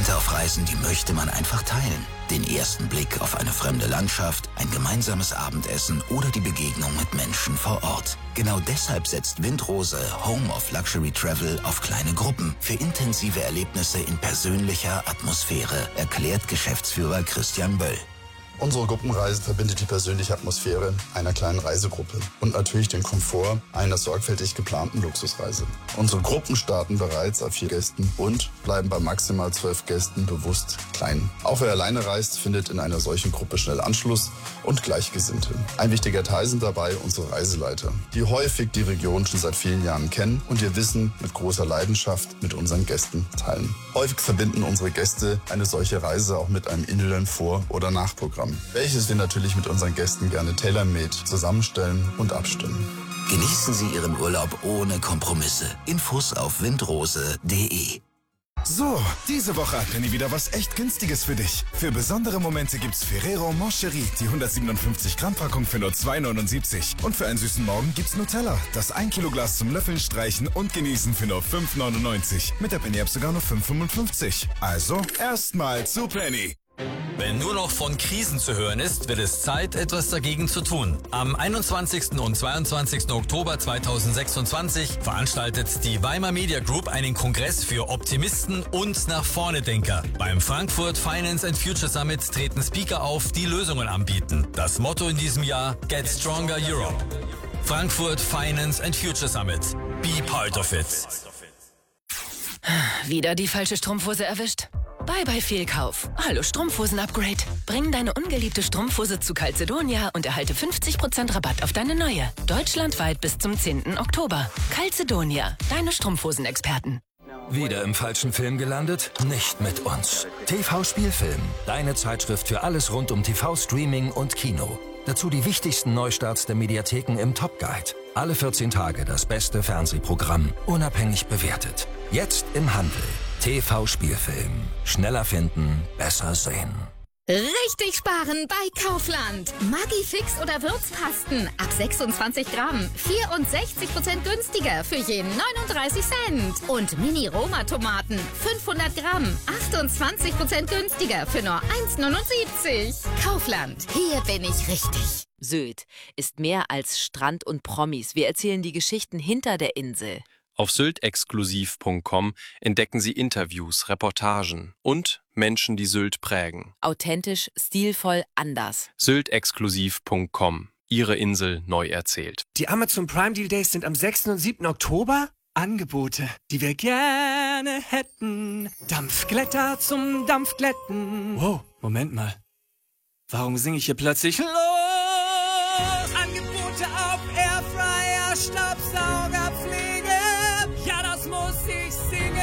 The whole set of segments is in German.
Momente auf Reisen, die möchte man einfach teilen. Den ersten Blick auf eine fremde Landschaft, ein gemeinsames Abendessen oder die Begegnung mit Menschen vor Ort. Genau deshalb setzt Windrose Home of Luxury Travel auf kleine Gruppen für intensive Erlebnisse in persönlicher Atmosphäre, erklärt Geschäftsführer Christian Böll. Unsere Gruppenreise verbindet die persönliche Atmosphäre einer kleinen Reisegruppe und natürlich den Komfort einer sorgfältig geplanten Luxusreise. Unsere Gruppen starten bereits ab 4 Gästen und bleiben bei maximal 12 Gästen bewusst klein. Auch wer alleine reist, findet in einer solchen Gruppe schnell Anschluss und Gleichgesinnte. Ein wichtiger Teil sind dabei unsere Reiseleiter, die häufig die Region schon seit vielen Jahren kennen und ihr Wissen mit großer Leidenschaft mit unseren Gästen teilen. Häufig verbinden unsere Gäste eine solche Reise auch mit einem individuellen Vor- oder Nachprogramm, welches wir natürlich mit unseren Gästen gerne tailor-made zusammenstellen und abstimmen. Genießen Sie Ihren Urlaub ohne Kompromisse. Infos auf windrose.de. So, diese Woche hat Penny wieder was echt Günstiges für dich. Für besondere Momente gibt's Ferrero Moncherie, die 157 Gramm Packung für nur 2,79. Und für einen süßen Morgen gibt's Nutella, das 1 Kilo Glas zum Löffeln, Streichen und Genießen für nur 5,99. Mit der Penny App sogar nur 5,55. Also, erstmal zu Penny. Wenn nur noch von Krisen zu hören ist, wird es Zeit, etwas dagegen zu tun. Am 21. und 22. Oktober 2026 veranstaltet die Weimar Media Group einen Kongress für Optimisten und Nach-Vorne-Denker. Beim Frankfurt Finance and Future Summit treten Speaker auf, die Lösungen anbieten. Das Motto in diesem Jahr: Get Stronger Europe. Frankfurt Finance and Future Summit. Be part of it. Wieder die falsche Strumpfhose erwischt? Bye Fehlkauf. Hallo Strumpfhosen-Upgrade. Bring deine ungeliebte Strumpfhose zu Calzedonia und erhalte 50% Rabatt auf deine neue. Deutschlandweit bis zum 10. Oktober. Calzedonia, deine Strumpfhosen-Experten. Wieder im falschen Film gelandet? Nicht mit uns. TV Spielfilm, deine Zeitschrift für alles rund um TV-Streaming und Kino. Dazu die wichtigsten Neustarts der Mediatheken im Top Guide. Alle 14 Tage das beste Fernsehprogramm, unabhängig bewertet. Jetzt im Handel. TV Spielfilm. Schneller finden, besser sehen. Richtig sparen bei Kaufland. Maggi Fix oder Würzpasten ab 26 Gramm. 64% günstiger für jeden 39 Cent. Und Mini-Roma-Tomaten 500 Gramm. 28% günstiger für nur 1,79. Kaufland, hier bin ich richtig. Sylt ist mehr als Strand und Promis. Wir erzählen die Geschichten hinter der Insel. Auf syltexklusiv.com entdecken Sie Interviews, Reportagen und Menschen, die Sylt prägen. Authentisch, stilvoll, anders. syltexklusiv.com. Ihre Insel neu erzählt. Die Amazon Prime Deal Days sind am 6. und 7. Oktober. Angebote, die wir gerne hätten. Dampfglätter zum Dampfglätten. Wow, Moment mal. Warum singe ich hier plötzlich los? Angebote auf Airfryer, Staubsaugerpflege. Ja, das muss ich singen.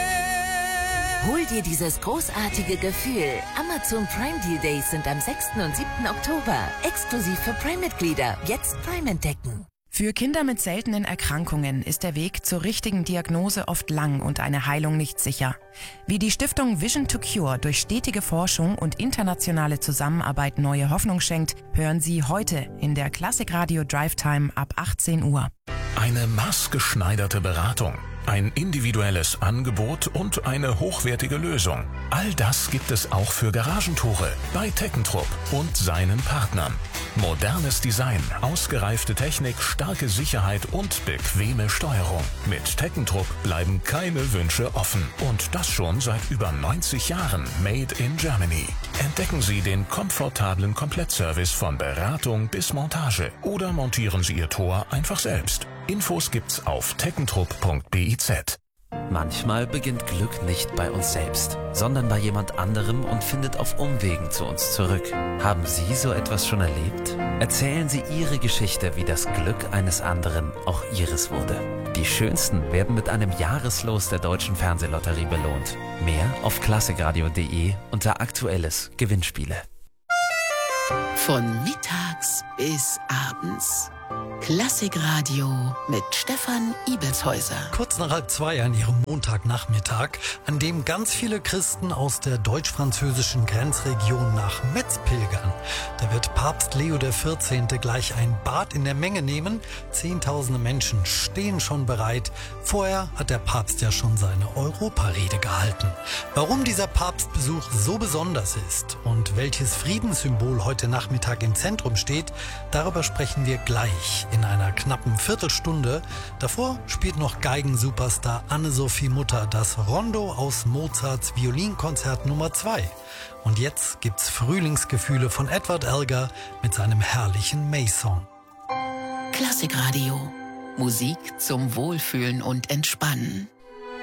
Hol dir dieses großartige Gefühl. Amazon Prime Deal Days sind am 6. und 7. Oktober. Exklusiv für Prime-Mitglieder. Jetzt Prime entdecken. Für Kinder mit seltenen Erkrankungen ist der Weg zur richtigen Diagnose oft lang und eine Heilung nicht sicher. Wie die Stiftung Vision to Cure durch stetige Forschung und internationale Zusammenarbeit neue Hoffnung schenkt, hören Sie heute in der Klassikradio Drive Time ab 18 Uhr. Eine maßgeschneiderte Beratung, ein individuelles Angebot und eine hochwertige Lösung. All das gibt es auch für Garagentore bei Teckentrupp und seinen Partnern. Modernes Design, ausgereifte Technik, starke Sicherheit und bequeme Steuerung. Mit Teckentrupp bleiben keine Wünsche offen. Und das schon seit über 90 Jahren. Made in Germany. Entdecken Sie den komfortablen Komplettservice von Beratung bis Montage. Oder montieren Sie Ihr Tor einfach selbst. Infos gibt's auf teckentrupp.biz. Manchmal beginnt Glück nicht bei uns selbst, sondern bei jemand anderem und findet auf Umwegen zu uns zurück. Haben Sie so etwas schon erlebt? Erzählen Sie Ihre Geschichte, wie das Glück eines anderen auch Ihres wurde. Die schönsten werden mit einem Jahreslos der Deutschen Fernsehlotterie belohnt. Mehr auf klassikradio.de unter Aktuelles Gewinnspiele. Von mittags bis abends. Klassikradio mit Stefan Ibelshäuser. Kurz nach 1:30 an ihrem Montagnachmittag, an dem ganz viele Christen aus der deutsch-französischen Grenzregion nach Metz pilgern. Da wird Papst Leo XIV. Gleich ein Bad in der Menge nehmen. Zehntausende Menschen stehen schon bereit. Vorher hat der Papst ja schon seine Europarede gehalten. Warum dieser Papstbesuch so besonders ist und welches Friedenssymbol heute Nachmittag im Zentrum steht, darüber sprechen wir gleich in einer knappen Viertelstunde. Davor spielt noch Geigensuperstar Anne-Sophie Mutter das Rondo aus Mozarts Violinkonzert Nummer 2. Und jetzt gibt's Frühlingsgefühle von Edward Elgar mit seinem herrlichen May-Song. Klassikradio. Musik zum Wohlfühlen und Entspannen.